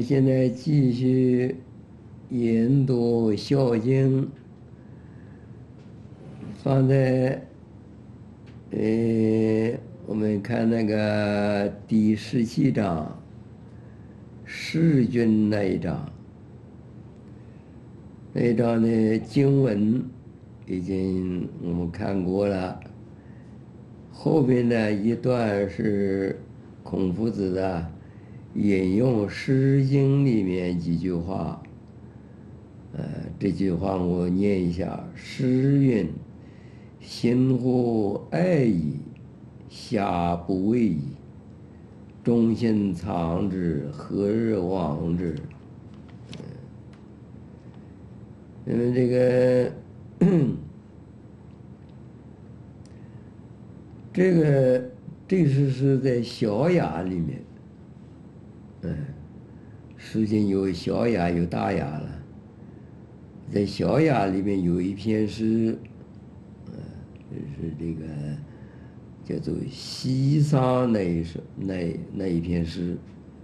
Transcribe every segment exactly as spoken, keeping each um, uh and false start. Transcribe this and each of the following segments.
现在继续研读《孝经》，放在呃，我们看那个第十七章弑君那一章，那一章的经文已经我们看过了，后边的一段是孔夫子的引用《诗经》里面几句话。呃，这句话我念一下：诗云：“心乎爱矣，下不为矣。忠心藏之，何日忘之？”因为这个，这个这是是在《小雅》里面，嗯，诗经有小雅有大雅了。在《小雅》里面有一篇诗，呃，就是这个叫做《西桑》那一首那那一篇诗，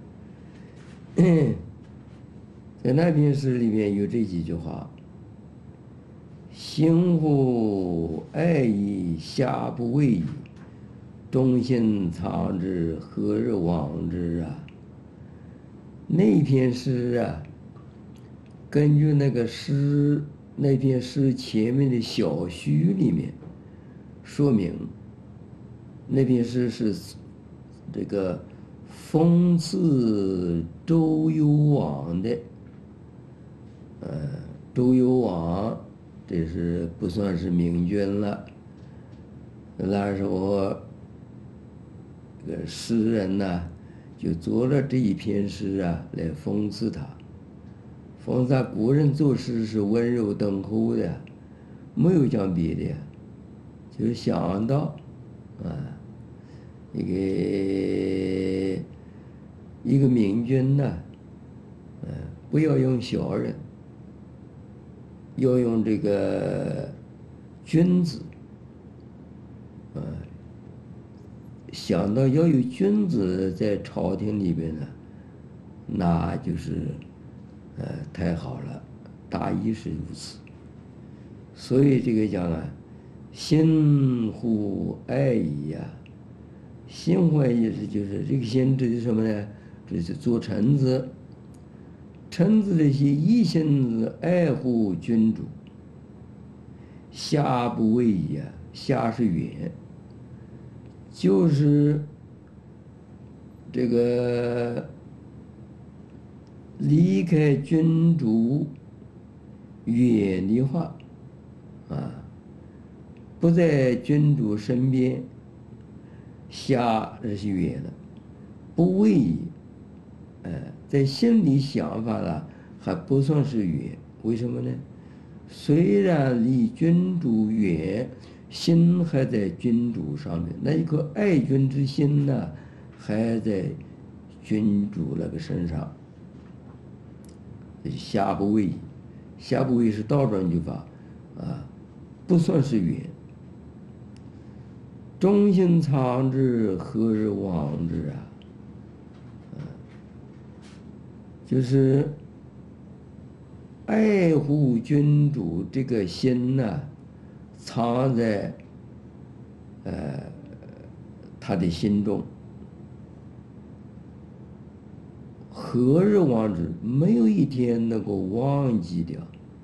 在那篇诗里面有这几句话：“心乎爱矣，下不为矣。忠心藏之，何日忘之啊？”那篇诗啊，根据那个诗那篇诗前面的小序里面说明，那篇诗是这个讽刺周幽王的。呃，周幽王这是不算是明君了，那时候这个诗人呢就做了这一篇诗啊来讽刺他。讽刺古人做诗是温柔敦厚的，没有讲别的，就是想到啊，一个一个明君呢，呃，不要用小人，要用这个君子，啊，想到要有君子在朝廷里边呢，那就是呃太好了，大意是如此。所以这个讲啊，心乎爱矣呀，心乎爱意思就是这个心指的什么呢？这是做臣子，臣子这些一心爱护君主，下不为矣呀，下是远，就是这个离开君主远的话啊，不在君主身边，下这是远的，不为矣，呃，在心里想法了还不算是远，为什么呢？虽然离君主远，心还在君主上面，那一颗爱君之心呢，还在君主那个身上。下不为矣，下不为是倒转句法啊，不算是远。忠心藏之，何日忘之啊？啊，就是爱护君主这个心呢、啊，藏在呃他的心中。何日忘之？没有一天能够忘记掉。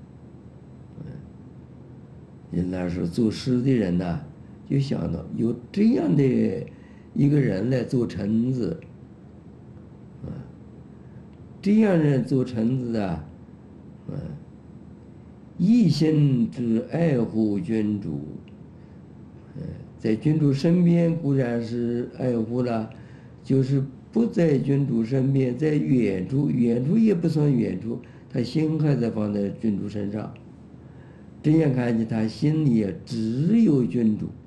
嗯，那时候做诗的人呢，就想到有这样的一个人来做臣子，啊，这样人做臣子啊，嗯，一心之爱护君主，嗯，在君主身边固然是爱护了，就是不在君主身边，在远处，远处也不算远处，他心还在放在君主身上。这样看起，他心里只有君主，